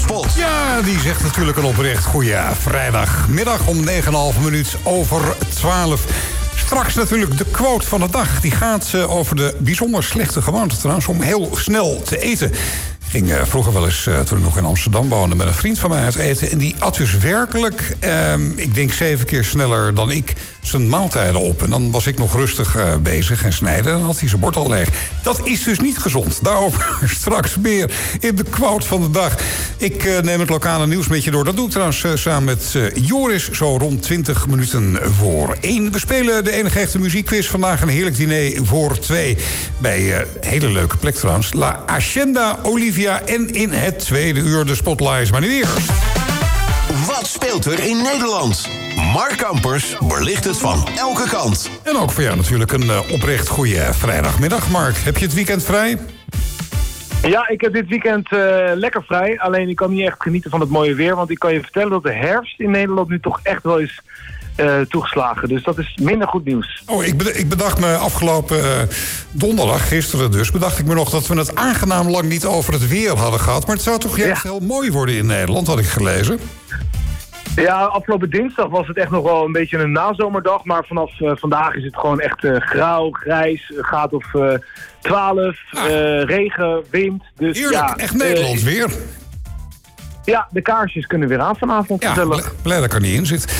Spot. Ja, die zegt natuurlijk een oprecht goeie vrijdagmiddag om 9:30 Straks natuurlijk de quote van de dag. Die gaat over de bijzonder slechte gewoonte trouwens om heel snel te eten. Ik ging vroeger wel eens, toen ik nog in Amsterdam woonde, met een vriend van mij uit eten. En die at dus werkelijk, ik denk 7 keer sneller dan ik, zijn maaltijden op. En dan was ik nog rustig bezig en snijden. En dan had hij zijn bord al leeg. Dat is dus niet gezond. Daarover straks meer in de quote van de dag. Ik neem het lokale nieuws met je door. Dat doe ik trouwens samen met Joris, zo rond 20 minuten voor 1. We spelen de enige echte muziekquiz. Vandaag een heerlijk diner voor 2. Bij hele leuke plek trouwens. La Hacienda Olivia. En in het tweede uur de Spotlights. Maar nu eerst. Wat speelt er in Nederland? Mark Kampers belicht het van elke kant. En ook voor jou natuurlijk een oprecht goede vrijdagmiddag, Mark. Heb je het weekend vrij? Ja, ik heb dit weekend lekker vrij. Alleen ik kan niet echt genieten van het mooie weer. Want ik kan je vertellen dat de herfst in Nederland nu toch echt wel is toegeslagen. Dus dat is minder goed nieuws. Oh, ik bedacht me afgelopen donderdag, gisteren dus, bedacht ik me nog dat we het aangenaam lang niet over het weer hadden gehad. Maar het zou toch juist heel mooi worden in Nederland, had ik gelezen. Ja, afgelopen dinsdag was het echt nog wel een beetje een nazomerdag. Maar vanaf vandaag is het gewoon echt grauw, grijs, gaat of 12, regen, wind. Dus, heerlijk, echt Nederlands weer. Ja, de kaarsjes kunnen weer aan vanavond. Ja, blij dat ik er niet in zit.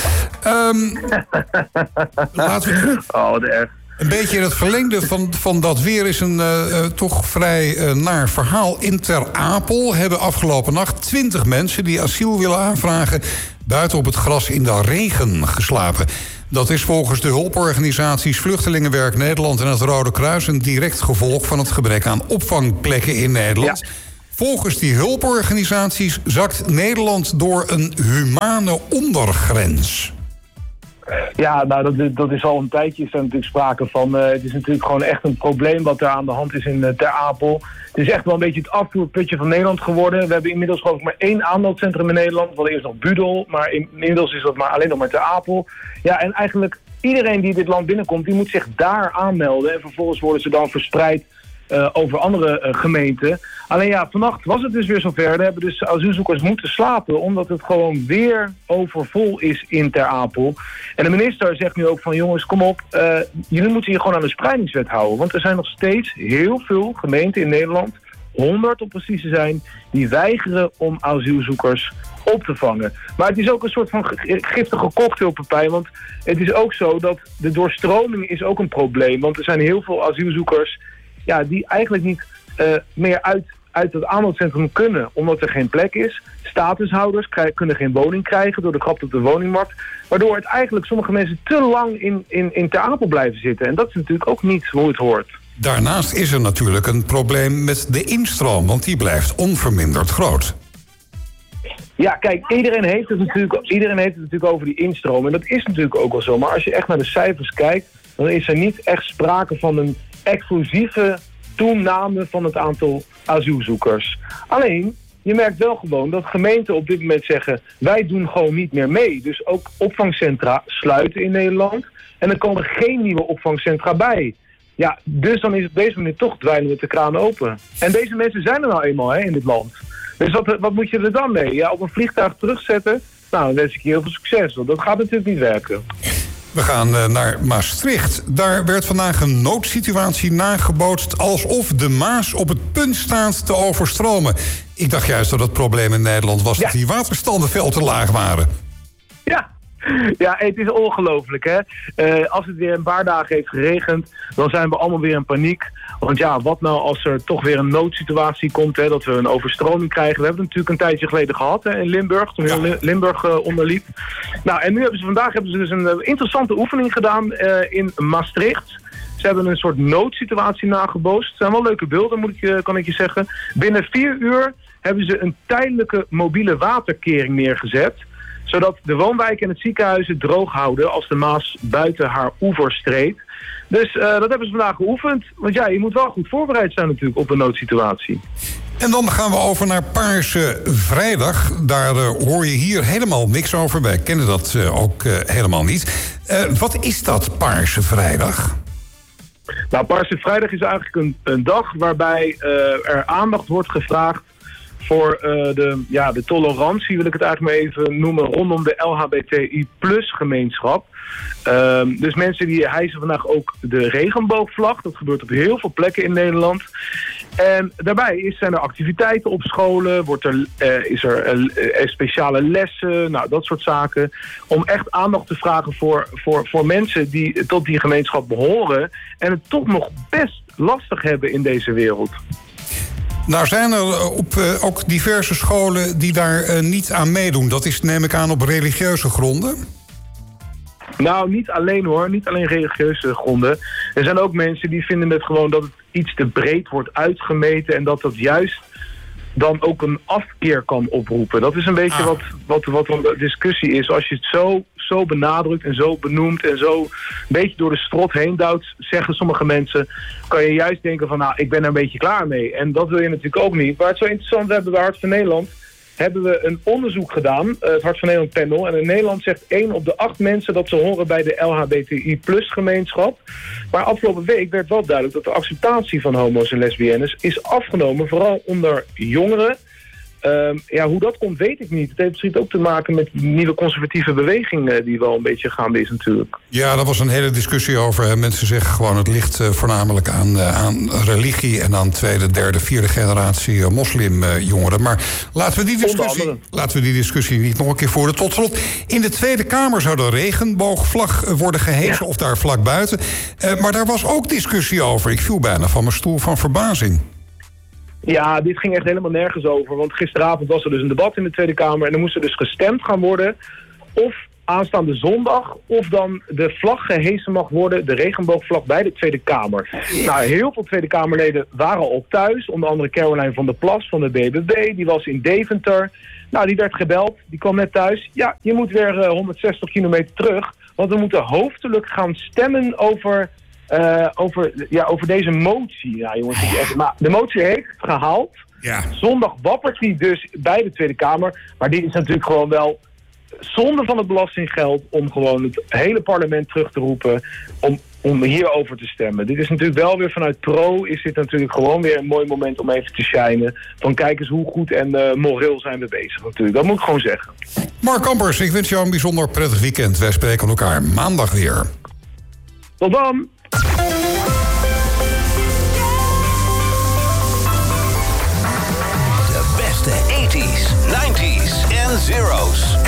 Laten we een beetje in het verlengde van dat weer is een toch vrij naar verhaal. In Ter Apel hebben afgelopen nacht 20 mensen die asiel willen aanvragen buiten op het gras in de regen geslapen. Dat is volgens de hulporganisaties Vluchtelingenwerk Nederland en het Rode Kruis een direct gevolg van het gebrek aan opvangplekken in Nederland. Ja. Volgens die hulporganisaties zakt Nederland door een humane ondergrens. Ja, nou dat is al een tijdje is er natuurlijk sprake van. Het is natuurlijk gewoon echt een probleem wat er aan de hand is in Ter Apel. Het is echt wel een beetje het afvoerputje van Nederland geworden. We hebben inmiddels geloof ik maar 1 aanmeldcentrum in Nederland. We hadden eerst nog Budel, maar inmiddels is dat alleen nog maar Ter Apel. Ja, en eigenlijk iedereen die dit land binnenkomt, die moet zich daar aanmelden. En vervolgens worden ze dan verspreid over andere gemeenten. Alleen ja, vannacht was het dus weer zover. Hebben dus asielzoekers moeten slapen, omdat het gewoon weer overvol is in Ter Apel. En de minister zegt nu ook van jongens, kom op, jullie moeten je gewoon aan de spreidingswet houden. Want er zijn nog steeds heel veel gemeenten in Nederland, 100 om precies te zijn, die weigeren om asielzoekers op te vangen. Maar het is ook een soort van giftige cocktail, Pepijn. Want het is ook zo dat de doorstroming is ook een probleem. Want er zijn heel veel asielzoekers die eigenlijk niet meer uit het aanmeldcentrum kunnen, omdat er geen plek is. Statushouders kunnen geen woning krijgen door de krapte op de woningmarkt. Waardoor het eigenlijk sommige mensen te lang in Ter Apel blijven zitten. En dat is natuurlijk ook niet hoe het hoort. Daarnaast is er natuurlijk een probleem met de instroom, want die blijft onverminderd groot. Ja, kijk, iedereen heeft het natuurlijk over die instroom. En dat is natuurlijk ook wel zo. Maar als je echt naar de cijfers kijkt, dan is er niet echt sprake van een explosieve toename van het aantal asielzoekers. Alleen, je merkt wel gewoon dat gemeenten op dit moment zeggen, wij doen gewoon niet meer mee. Dus ook opvangcentra sluiten in Nederland en er komen geen nieuwe opvangcentra bij. Ja, dus dan is het op deze manier toch dweilen met de kraan open. En deze mensen zijn er nou eenmaal in dit land. Dus wat moet je er dan mee? Ja, op een vliegtuig terugzetten? Nou, dan wens ik je heel veel succes, want dat gaat natuurlijk niet werken. We gaan naar Maastricht. Daar werd vandaag een noodsituatie nagebootst alsof de Maas op het punt staat te overstromen. Ik dacht juist dat het probleem in Nederland was dat die waterstanden veel te laag waren. Ja, het is ongelooflijk, hè. Als het weer een paar dagen heeft geregend, dan zijn we allemaal weer in paniek. Want ja, wat nou als er toch weer een noodsituatie komt, hè, dat we een overstroming krijgen. We hebben het natuurlijk een tijdje geleden gehad, hè, in Limburg, toen heel Limburg onderliep. Nou, en vandaag hebben ze dus een interessante oefening gedaan in Maastricht. Ze hebben een soort noodsituatie nagebootst. Het zijn wel leuke beelden, kan ik je zeggen. Binnen 4 uur hebben ze een tijdelijke mobiele waterkering neergezet, zodat de woonwijken en het ziekenhuis het droog houden als de Maas buiten haar oevers treedt. Dus dat hebben ze vandaag geoefend. Want ja, je moet wel goed voorbereid zijn natuurlijk op een noodsituatie. En dan gaan we over naar Paarse Vrijdag. Daar hoor je hier helemaal niks over. Wij kennen dat ook helemaal niet. Wat is dat, Paarse Vrijdag? Nou, Paarse Vrijdag is eigenlijk een dag waarbij er aandacht wordt gevraagd voor de tolerantie, wil ik het eigenlijk maar even noemen, rondom de LHBTI+ gemeenschap. Dus mensen die hijsen vandaag ook de regenboogvlag. Dat gebeurt op heel veel plekken in Nederland. En daarbij zijn er activiteiten op scholen, is er speciale lessen, nou, dat soort zaken. Om echt aandacht te vragen voor mensen die tot die gemeenschap behoren en het toch nog best lastig hebben in deze wereld. Nou zijn er ook diverse scholen die daar niet aan meedoen. Dat is, neem ik aan, op religieuze gronden? Nou, niet alleen hoor. Niet alleen religieuze gronden. Er zijn ook mensen die vinden het gewoon dat het iets te breed wordt uitgemeten en dat juist dan ook een afkeer kan oproepen. Dat is een beetje wat de discussie is. Als je het zo benadrukt en zo benoemt en zo een beetje door de strot heen duwt, zeggen sommige mensen, kan je juist denken van, nou, ik ben er een beetje klaar mee. En dat wil je natuurlijk ook niet. Maar het is zo interessant, we hebben bij Hart van Nederland hebben we een onderzoek gedaan, het Hart van Nederland panel. En in Nederland zegt 1 op de 8 mensen dat ze horen bij de LHBTI+ gemeenschap. Maar afgelopen week werd wel duidelijk dat de acceptatie van homo's en lesbiennes is afgenomen, vooral onder jongeren. Hoe dat komt, weet ik niet. Het heeft misschien ook te maken met die nieuwe conservatieve beweging die wel een beetje gaande is natuurlijk. Ja, daar was een hele discussie over. Mensen zeggen gewoon het ligt voornamelijk aan religie en aan tweede, derde, vierde generatie moslimjongeren. Maar laten we die discussie niet nog een keer voeren. Tot slot, in de Tweede Kamer zou de regenboogvlag worden gehesen of daar vlak buiten. Maar daar was ook discussie over. Ik viel bijna van mijn stoel van verbazing. Ja, dit ging echt helemaal nergens over. Want gisteravond was er dus een debat in de Tweede Kamer en er moest er dus gestemd gaan worden of aanstaande zondag of dan de vlag gehesen mag worden, de regenboogvlag, bij de Tweede Kamer. Nou, heel veel Tweede Kamerleden waren al thuis. Onder andere Caroline van der Plas van de BBB. Die was in Deventer. Nou, die werd gebeld. Die kwam net thuis. Ja, je moet weer 160 kilometer terug. Want we moeten hoofdelijk gaan stemmen over deze motie. Ja, jongens, maar de motie heeft het gehaald. Ja. Zondag wappert hij dus bij de Tweede Kamer. Maar dit is natuurlijk gewoon wel zonde van het belastinggeld om gewoon het hele parlement terug te roepen om hierover te stemmen. Dit is natuurlijk wel weer vanuit Pro, is dit natuurlijk gewoon weer een mooi moment om even te shinen. Van kijk eens hoe goed en moreel zijn we bezig natuurlijk. Dat moet ik gewoon zeggen. Mark Kampers, ik wens jou een bijzonder prettig weekend. Wij spreken elkaar maandag weer. Tot dan! De beste 80s, 90s en zeros.